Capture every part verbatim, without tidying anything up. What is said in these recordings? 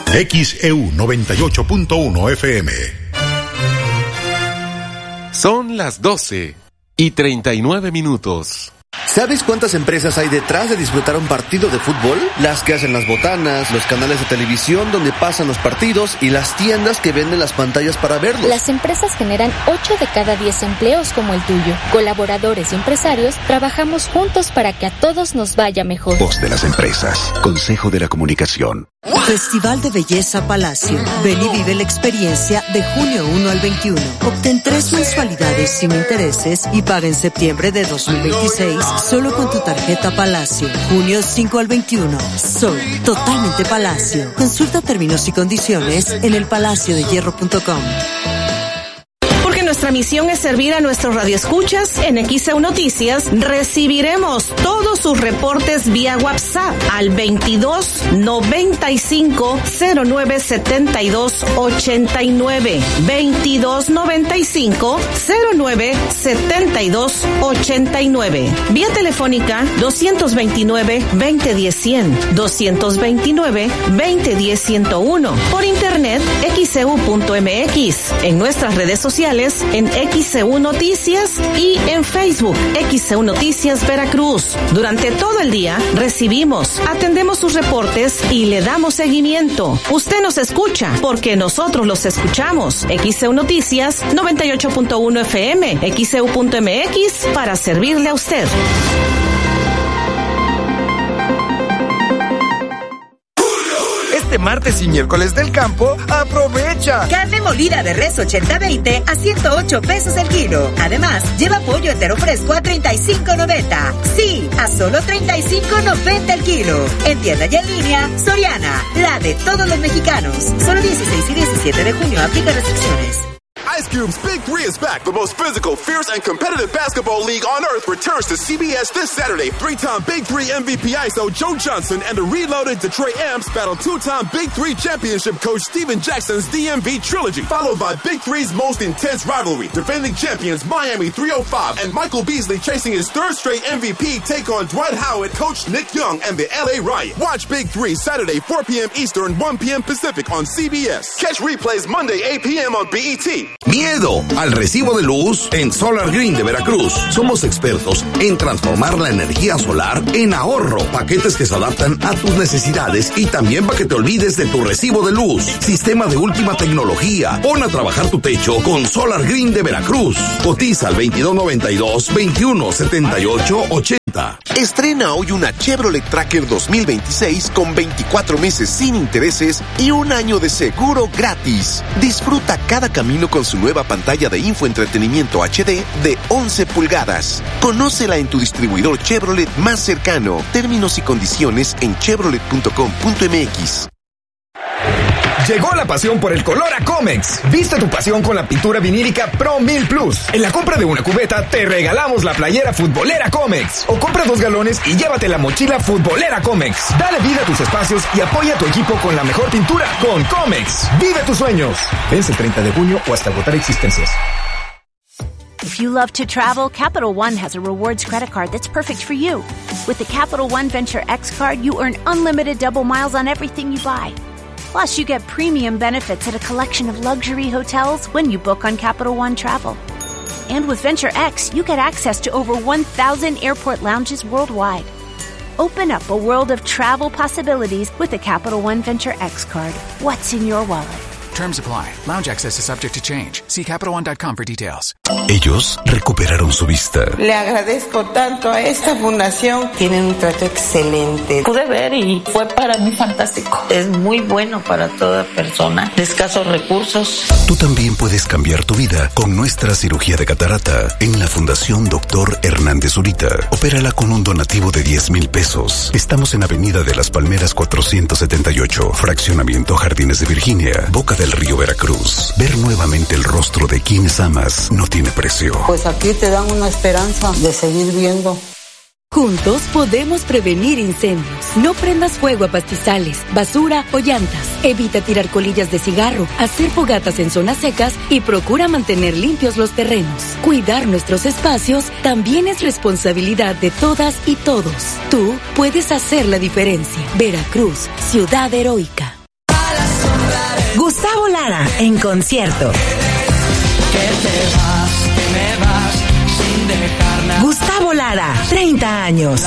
X E U noventa y ocho punto uno F M. Son las doce y treinta y nueve minutos. ¿Sabes cuántas empresas hay detrás de disfrutar un partido de fútbol? Las que hacen las botanas, los canales de televisión donde pasan los partidos y las tiendas que venden las pantallas para verlos. Las empresas generan ocho de cada diez empleos como el tuyo. Colaboradores y empresarios trabajamos juntos para que a todos nos vaya mejor. Voz de las empresas. Consejo de la Comunicación. Festival de Belleza Palacio. Ven y vive la experiencia de junio uno al veintiuno. Obtén tres mensualidades sin intereses y paga en septiembre de dos mil veintiséis solo con tu tarjeta Palacio. Junio cinco al veintiuno. Soy totalmente Palacio. Consulta términos y condiciones en el palacio de hierro punto com. Nuestra misión es servir a nuestros radioescuchas. En X E U Noticias recibiremos todos sus reportes vía WhatsApp al veintidós noventa y cinco cero nueve setenta y dos ochenta y nueve. veintidós noventa y cinco cero nueve setenta y dos ochenta y nueve. Vía telefónica doscientos veintinueve veinte diez cien, doscientos veintinueve veinte diez ciento uno. Por internet x e u punto m x. En nuestras redes sociales en X E U Noticias y en Facebook X E U Noticias Veracruz. Durante todo el día recibimos, atendemos sus reportes y le damos seguimiento. Usted nos escucha porque nosotros los escuchamos. X E U Noticias noventa y ocho punto uno F M, x e u punto m x para servirle a usted. Este martes y miércoles del campo, aprovecha. Carne molida de res ochenta veinte a ciento ocho pesos el kilo. Además, lleva pollo entero fresco a treinta y cinco noventa. Sí, a solo treinta y cinco noventa el kilo. En tienda y en línea, Soriana, la de todos los mexicanos. Solo dieciséis y diecisiete de junio, aplica restricciones. Ice Cube's Big Three is back. The most physical, fierce, and competitive basketball league on earth returns to C B S this Saturday. Three-time Big Three M V P I S O Joe Johnson and the reloaded Detroit Amps battle two-time Big Three championship coach Steven Jackson's D M V trilogy, followed by Big Three's most intense rivalry. Defending champions Miami three oh five and Michael Beasley chasing his third straight M V P take on Dwight Howard, coach Nick Young, and the L A Riot. Watch Big Three Saturday four p.m. Eastern, one p.m. Pacific on C B S. Catch replays Monday eight p.m. on B E T. Miedo al recibo de luz. En Solar Green de Veracruz somos expertos en transformar la energía solar en ahorro. Paquetes que se adaptan a tus necesidades y también para que te olvides de tu recibo de luz. Sistema de última tecnología. Pon a trabajar tu techo con Solar Green de Veracruz. Cotiza al veintidós noventa y dos veintiuno setenta y ocho ochenta. Estrena hoy una Chevrolet Tracker dos mil veintiséis con veinticuatro meses sin intereses y un año de seguro gratis. Disfruta cada camino con su nueva pantalla de infoentretenimiento H D de once pulgadas. Conócela en tu distribuidor Chevrolet más cercano. Términos y condiciones en chevrolet punto com punto m x. Llegó la pasión por el color a Comex. Viste tu pasión con la pintura vinílica Pro mil Plus. En la compra de una cubeta te regalamos la playera futbolera Comex. O compra dos galones y llévate la mochila futbolera Comex. Dale vida a tus espacios y apoya a tu equipo con la mejor pintura. Con Comex. Vive tus sueños. Vence el treinta de junio o hasta agotar existencias. If you love to travel, Capital One has a rewards credit card that's perfect for you. With the Capital One Venture X card, you earn unlimited double miles on everything you buy. Plus, you get premium benefits at a collection of luxury hotels when you book on Capital One Travel. And with Venture X, you get access to over one thousand airport lounges worldwide. Open up a world of travel possibilities with the Capital One Venture X card. What's in your wallet? Terms apply. Lounge access is subject to change. See Capital One dot com for details. Ellos recuperaron su vista. Le agradezco tanto a esta fundación. Tienen un trato excelente. Pude ver y fue para mí fantástico. Es muy bueno para toda persona de escasos recursos. Tú también puedes cambiar tu vida con nuestra cirugía de catarata en la Fundación Doctor Hernández Zurita. Opérala con un donativo de diez mil pesos. Estamos en Avenida de las Palmeras cuatrocientos setenta y ocho, Fraccionamiento Jardines de Virginia, Boca del Río, Veracruz. Ver nuevamente el rostro de quienes amas no tiene precio. Pues aquí te dan una esperanza de seguir viendo. Juntos podemos prevenir incendios. No prendas fuego a pastizales, basura o llantas. Evita tirar colillas de cigarro, hacer fogatas en zonas secas y procura mantener limpios los terrenos. Cuidar nuestros espacios también es responsabilidad de todas y todos. Tú puedes hacer la diferencia. Veracruz, ciudad heroica. Gustavo Lara en concierto. Que te vas, que me vas, sin dejar nada. Gustavo Lara, treinta años.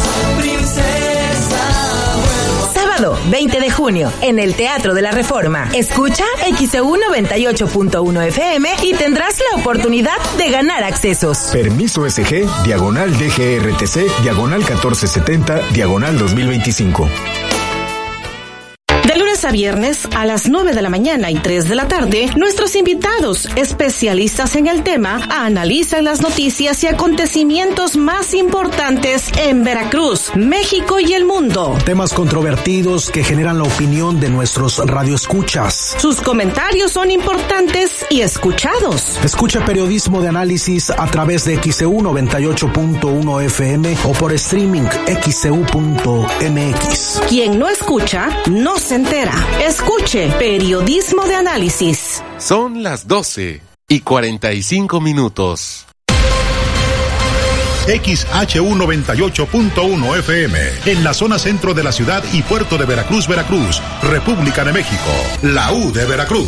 Sábado, veinte de junio, en el Teatro de la Reforma. Escucha X E U noventa y ocho punto uno F M y tendrás la oportunidad de ganar accesos. Permiso S G, diagonal D G R T C, diagonal catorce setenta, diagonal dos mil veinticinco. De lunes a viernes a las nueve de la mañana y tres de la tarde, nuestros invitados, especialistas en el tema, analizan las noticias y acontecimientos más importantes en Veracruz, México y el mundo. Temas controvertidos que generan la opinión de nuestros radioescuchas. Sus comentarios son importantes y escuchados. Escucha periodismo de análisis a través de X E U noventa y ocho punto uno F M o por streaming X E U punto M X. Quien no escucha, no se entera. Escuche periodismo de análisis. Son las doce y cuarenta y cinco minutos. X H U noventa y ocho punto uno F M, en la zona centro de la ciudad y puerto de Veracruz, Veracruz, República de México, la U de Veracruz.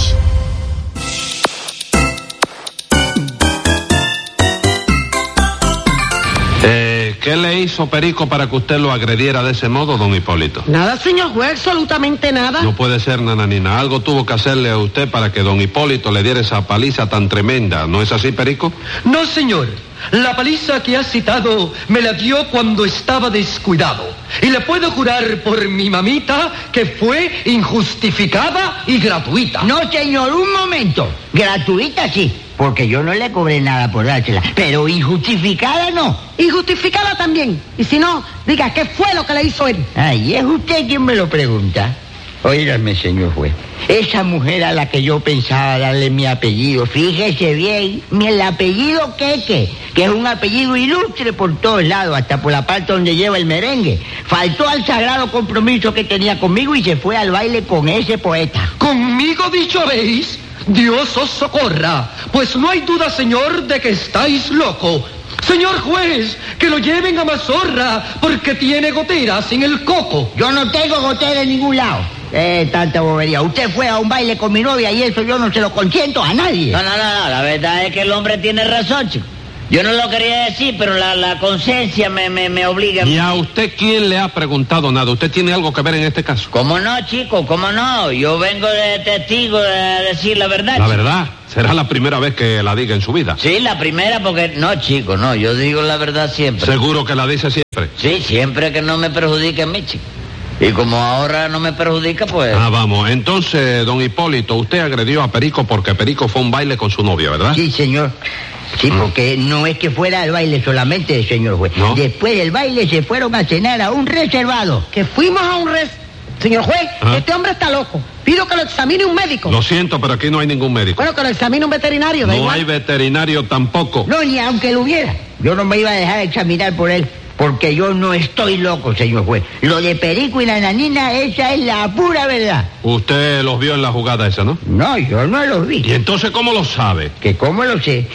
Eh, ¿Qué le hizo Perico para que usted lo agrediera de ese modo, don Hipólito? Nada, señor juez, absolutamente nada. No puede ser, nananina. Algo tuvo que hacerle a usted para que don Hipólito le diera esa paliza tan tremenda. ¿No es así, Perico? No, señor. La paliza que ha citado me la dio cuando estaba descuidado. Y le puedo jurar por mi mamita que fue injustificada y gratuita. No, señor, un momento. Gratuita sí, porque yo no le cobré nada por dársela. Pero injustificada no. Injustificada también. Y si no, diga, ¿qué fue lo que le hizo él? Ay, ¿es usted quien me lo pregunta? Óigame, señor juez. Esa mujer a la que yo pensaba darle mi apellido, fíjese bien, mi el apellido Queque, que es un apellido ilustre por todos lados, hasta por la parte donde lleva el merengue, faltó al sagrado compromiso que tenía conmigo y se fue al baile con ese poeta. ¿Conmigo dicho habéis? Dios os socorra, pues no hay duda, señor, de que estáis loco. Señor juez, que lo lleven a Mazorra porque tiene goteras en el coco. Yo no tengo gotera en ningún lado. Eh, tanta bobería. Usted fue a un baile con mi novia y eso yo no se lo consiento a nadie. No, no, no, no. La verdad es que el hombre tiene razón, chico. Yo no lo quería decir, pero la, la conciencia me, me, me obliga. ¿Y a usted quién le ha preguntado nada? ¿Usted tiene algo que ver en este caso? ¿Cómo no, chico? ¿Cómo no? Yo vengo de testigo de decir la verdad. ¿La chico. verdad? ¿Será la primera vez que la diga en su vida? Sí, la primera porque... No, chico, no. Yo digo la verdad siempre. ¿Seguro que la dice siempre? Sí, siempre que no me perjudique a mí, chico. Y como ahora no me perjudica, pues... Ah, vamos. Entonces, don Hipólito, usted agredió a Perico porque Perico fue a un baile con su novia, ¿verdad? Sí, señor. Sí, porque no es que fuera al baile solamente, señor juez. ¿No? Después del baile se fueron a cenar a un reservado. Que fuimos a un res... Señor juez, ¿Ah? este hombre está loco. Pido que lo examine un médico. Lo siento, pero aquí no hay ningún médico. Bueno, que lo examine un veterinario. Da No igual. hay veterinario tampoco. No, ni aunque lo hubiera. Yo no me iba a dejar examinar por él. Porque yo no estoy loco, señor juez. Lo de Perico y la nanina, esa es la pura verdad. Usted los vio en la jugada esa, ¿no? No, yo no los vi. ¿Y entonces cómo lo sabe? ¿Que cómo lo sé?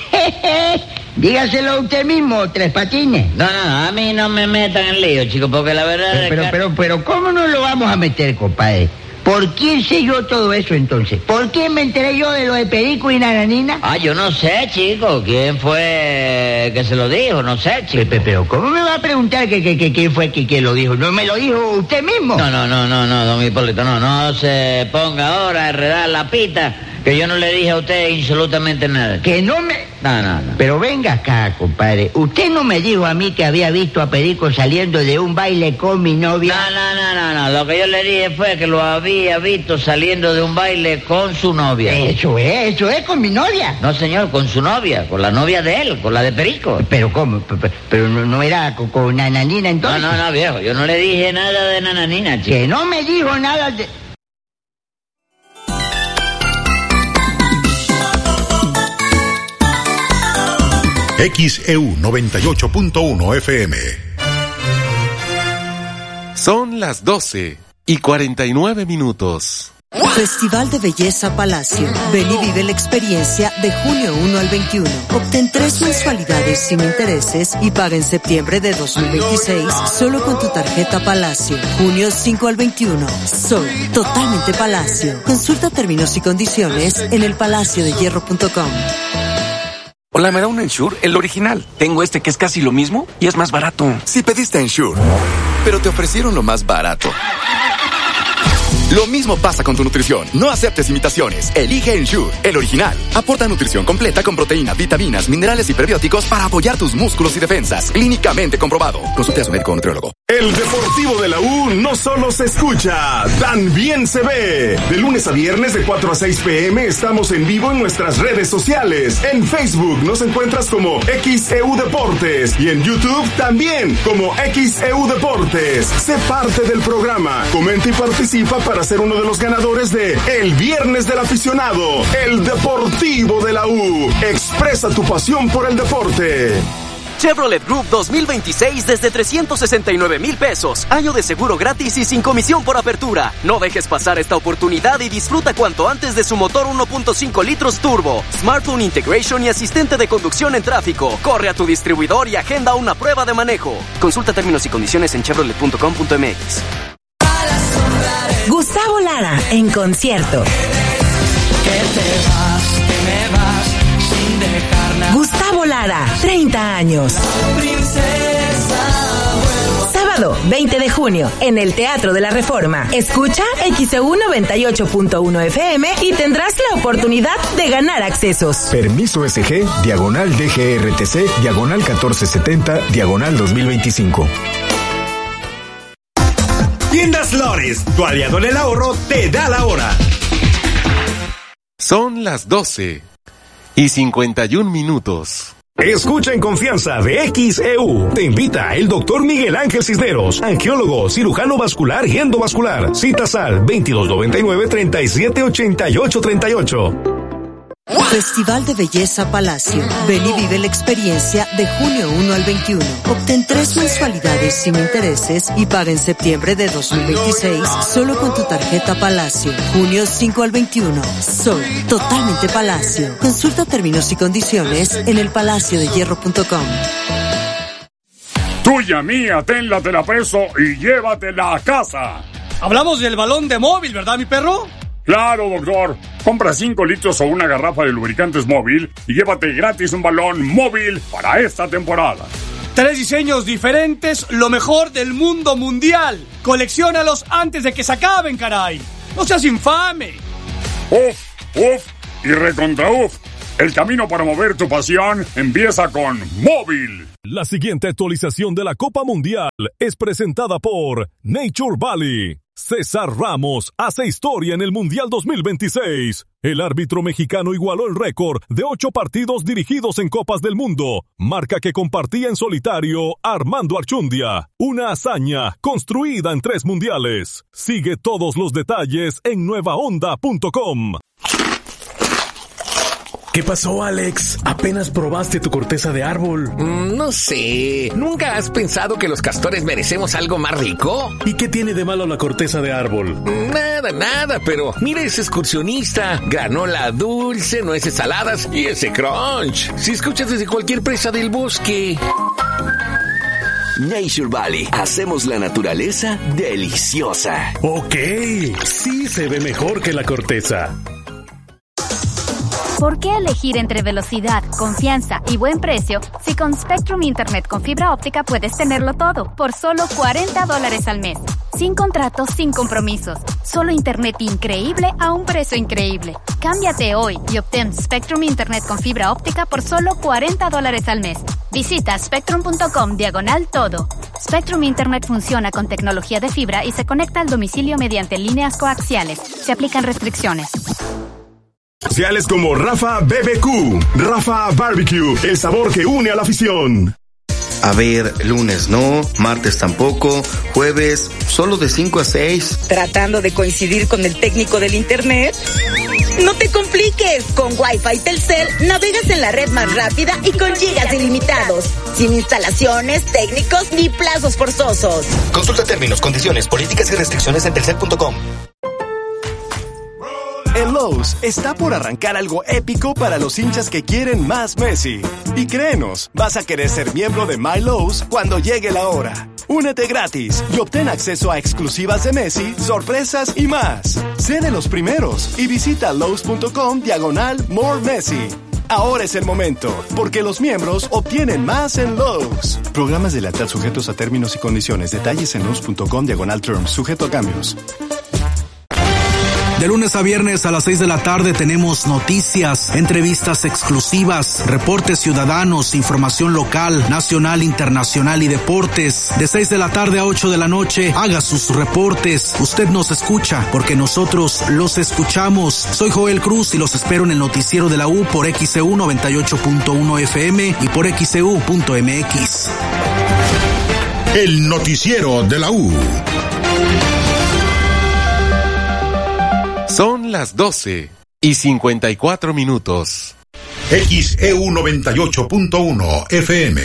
Dígaselo usted mismo, Tres Patines. No, no, a mí no me metan en lío, chico, porque la verdad Pero, es pero, que... pero, pero, ¿cómo no lo vamos a meter, compadre? ¿Por quién sé yo todo eso entonces? ¿Por quién me enteré yo de lo de Perico y Nananina? Ah, yo no sé, chico. ¿Quién fue que se lo dijo? No sé, chico. Pero, pero ¿cómo me va a preguntar que, que, que quién fue que, que lo dijo? ¿No me lo dijo usted mismo? No, no, no, no, no, don Hipólito, no, no se ponga ahora a enredar la pita, que yo no le dije a usted absolutamente nada. Que no me... No, no, no. Pero venga acá, compadre. Usted no me dijo a mí que había visto a Perico saliendo de un baile con mi novia. No, no, no, no, no. Lo que yo le dije fue que lo había visto saliendo de un baile con su novia. Eso es, eso es, con mi novia. No, señor, con su novia, con la novia de él, con la de Perico. Pero ¿cómo? Pero, pero no, no era con, con Nananina entonces. No, no, no, viejo. Yo no le dije nada de Nananina, chico. Que no me dijo nada de... X E U noventa y ocho punto uno F M. Son las doce y cuarenta y nueve minutos. Festival de Belleza Palacio. Ven y vive la experiencia de junio uno al veintiuno. Obtén tres mensualidades sin intereses y paga en septiembre de dos mil veintiséis solo con tu tarjeta Palacio. Junio cinco al veintiuno. Sol, totalmente Palacio. Consulta términos y condiciones en el palacio de hierro punto com. Hola, ¿me da un Ensure? El original. Tengo este que es casi lo mismo y es más barato. Si pediste Ensure, pero te ofrecieron lo más barato. Lo mismo pasa con tu nutrición. No aceptes imitaciones. Elige Ensure, el original. Aporta nutrición completa con proteína, vitaminas, minerales y prebióticos para apoyar tus músculos y defensas. Clínicamente comprobado. Consulte a su médico o nutriólogo. El Deportivo de la U no solo se escucha, también se ve. De lunes a viernes de cuatro a seis pm estamos en vivo en nuestras redes sociales. En Facebook nos encuentras como X E U Deportes y en YouTube también como X E U Deportes. Sé parte del programa. Comenta y participa para ser uno de los ganadores de El Viernes del Aficionado, el Deportivo de la U. Expresa tu pasión por el deporte. Chevrolet Group dos mil veintiséis desde trescientos sesenta y nueve mil pesos. Año de seguro gratis y sin comisión por apertura. No dejes pasar esta oportunidad y disfruta cuanto antes de su motor uno punto cinco litros turbo, smartphone integration y asistente de conducción en tráfico. Corre a tu distribuidor y agenda una prueba de manejo. Consulta términos y condiciones en chevrolet punto com punto m x. Gustavo Lara en concierto. Que te vas, que me vas sin dejar nada. Gustavo Lara, treinta años. Sábado, veinte de junio, en el Teatro de la Reforma. Escucha X E U noventa y ocho punto uno F M y tendrás la oportunidad de ganar accesos. Permiso S G, diagonal D G R T C, diagonal catorce setenta, diagonal dos mil veinticinco. Tiendas Lores, tu aliado en el ahorro, te da la hora. Son las doce y cincuenta y un minutos. Escucha en confianza de X E U. Te invita el doctor Miguel Ángel Cisneros, angiólogo, cirujano vascular y endovascular. Citas al veintidós noventa y nueve, treinta y siete ochenta y ocho treinta y ocho. Festival de Belleza Palacio. Ven y vive la experiencia de junio uno al veintiuno. Obtén tres mensualidades sin intereses y paga en septiembre de dos mil veintiséis solo con tu tarjeta Palacio. Junio cinco al veintiuno. Sol, totalmente Palacio. Consulta términos y condiciones en el palacio de hierro punto com. Tuya mía, tenla, te la preso y llévatela a casa. Hablamos del balón de móvil, ¿verdad, mi perro? Claro, doctor. Compra cinco litros o una garrafa de lubricantes móvil y llévate gratis un balón móvil para esta temporada. Tres diseños diferentes, lo mejor del mundo mundial. Colecciónalos antes de que se acaben, caray. No seas infame. Uf, uf y recontra uf. El camino para mover tu pasión empieza con móvil. La siguiente actualización de la Copa Mundial es presentada por Nature Valley. César Ramos hace historia en el Mundial dos mil veintiséis. El árbitro mexicano igualó el récord de ocho partidos dirigidos en Copas del Mundo, marca que compartía en solitario Armando Archundia. Una hazaña construida en tres mundiales. Sigue todos los detalles en nueva onda punto com. ¿Qué pasó, Alex? ¿Apenas probaste tu corteza de árbol? Mm, no sé. ¿Nunca has pensado que los castores merecemos algo más rico? ¿Y qué tiene de malo la corteza de árbol? Mm, nada, nada, pero mira ese excursionista. Granola dulce, nueces saladas y ese crunch. Si escuchas desde cualquier presa del bosque. Nature Valley. Hacemos la naturaleza deliciosa. Ok, sí se ve mejor que la corteza. ¿Por qué elegir entre velocidad, confianza y buen precio si con Spectrum Internet con fibra óptica puedes tenerlo todo por solo cuarenta dólares al mes? Sin contratos, sin compromisos. Solo internet increíble a un precio increíble. Cámbiate hoy y obtén Spectrum Internet con fibra óptica por solo cuarenta dólares al mes. Visita spectrum punto com diagonal todo. Spectrum Internet funciona con tecnología de fibra y se conecta al domicilio mediante líneas coaxiales. Se aplican restricciones. Sociales como Rafa B B Q, Rafa Barbecue, el sabor que une a la afición. A ver, lunes no, martes tampoco, jueves solo de cinco a seis. ¿Tratando de coincidir con el técnico del internet? No te compliques, con Wi-Fi Telcel navegas en la red más rápida y con gigas ilimitados, sin instalaciones, técnicos ni plazos forzosos. Consulta términos, condiciones, políticas y restricciones en telcel punto com. En Lowe's está por arrancar algo épico para los hinchas que quieren más Messi. Y créenos, vas a querer ser miembro de My Lowe's cuando llegue la hora. Únete gratis y obtén acceso a exclusivas de Messi, sorpresas y más. Sé de los primeros y visita Lowe's.com diagonal More Messi. Ahora es el momento, porque los miembros obtienen más en Lowe's. Programas de lealtad sujetos a términos y condiciones. Detalles en Lowe's.com diagonal terms, sujeto a cambios. De lunes a viernes a las seis de la tarde tenemos noticias, entrevistas exclusivas, reportes ciudadanos, información local, nacional, internacional y deportes. De seis de la tarde a ocho de la noche, haga sus reportes. Usted nos escucha porque nosotros los escuchamos. Soy Joel Cruz y los espero en el noticiero de la U por X C U noventa y ocho punto uno F M y por X C U punto M X. El noticiero de la U. Son las doce y cincuenta y cuatro minutos. X E U noventa y ocho punto uno F M.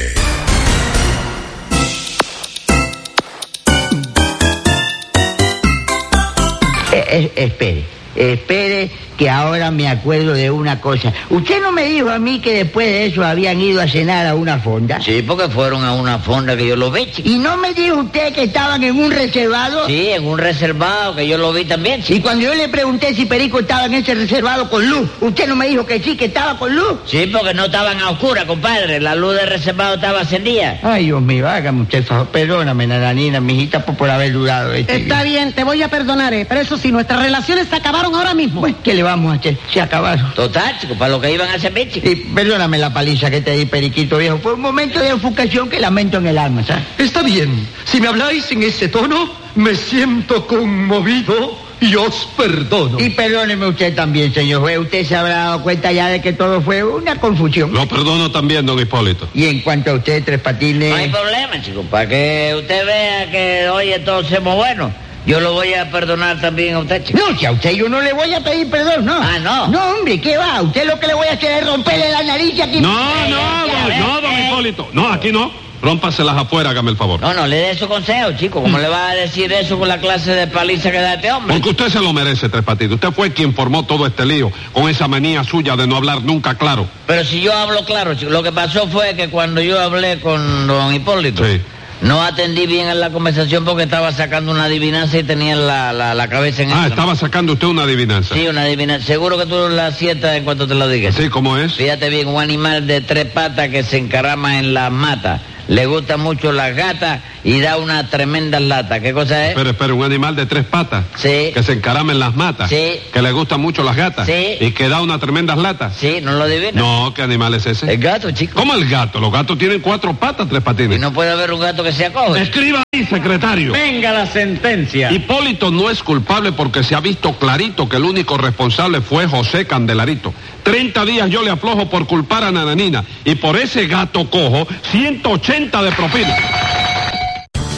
Eh, eh, espere, espere, que ahora me acuerdo de una cosa. ¿Usted no me dijo a mí que después de eso habían ido a cenar a una fonda? Sí, porque fueron a una fonda que yo lo vi, chico. ¿Y no me dijo usted que estaban en un reservado? Sí, en un reservado que yo lo vi también, chico. Y cuando yo le pregunté si Perico estaba en ese reservado con luz, ¿usted no me dijo que sí, que estaba con luz? Sí, porque no estaban a oscuras, compadre. La luz del reservado estaba encendida. Ay, Dios mío, hágame usted favor. Perdóname, nananina, mijita, por, por haber dudado de este. Está bien, te voy a perdonar, eh, pero eso sí, nuestras relaciones se acabaron ahora mismo. Pues, ¿qué le vamos a hacer? Se acabaron. Total, chico, para lo que iban a hacer, chico. Y perdóname la paliza que te di, Periquito viejo. Fue un momento de ofuscación que lamento en el alma, ¿sabes? Está bien. Si me habláis en ese tono, me siento conmovido y os perdono. Y perdóneme usted también, señor juez. Usted se habrá dado cuenta ya de que todo fue una confusión. Lo perdono también, don Hipólito. Y en cuanto a usted, Tres Patines... No hay problema, chico. Para que usted vea que hoy todos somos buenos. Yo lo voy a perdonar también a usted, chico. No, si a usted yo no le voy a pedir perdón, no. Ah, ¿no? No, hombre, ¿qué va? Usted lo que le voy a hacer es romperle la nariz aquí. No, no, don, no, don Hipólito. No, aquí no. Rómpaselas afuera, hágame el favor. No, no le dé esos consejos, chico. ¿Cómo mm. le va a decir eso con la clase de paliza que da este hombre? Porque usted se lo merece, Tres Patines. Usted fue quien formó todo este lío, con esa manía suya de no hablar nunca claro. Pero si yo hablo claro, chico. Lo que pasó fue que cuando yo hablé con don Hipólito... Sí. No atendí bien en la conversación porque estaba sacando una adivinanza y tenía la, la, la cabeza en Ah, eso, estaba ¿no? sacando usted una adivinanza. Sí, una adivinanza. Seguro que tú la aciertas en cuanto te lo digas. Sí, ¿cómo es? Fíjate bien, un animal de tres patas que se encarama en la mata. Le gustan mucho las gatas y da una tremenda lata. ¿Qué cosa es? Espera, espera, un animal de tres patas. Sí. Que se encarama en las matas. Sí. Que le gustan mucho las gatas. Sí. Y que da unas tremendas latas. Sí, ¿no lo adivinas? No, ¿qué animal es ese? El gato, chico. ¿Cómo el gato? Los gatos tienen cuatro patas, Tres Patines. Y no puede haber un gato que sea cojo. Escriba ahí, secretario. Venga la sentencia. Hipólito no es culpable porque se ha visto clarito que el único responsable fue José Candelarito. Treinta días yo le aflojo por culpar a Nananina. Y por ese gato cojo, ciento ochenta de propina.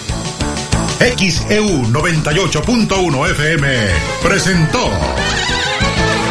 X E U noventa y ocho punto uno F M presentó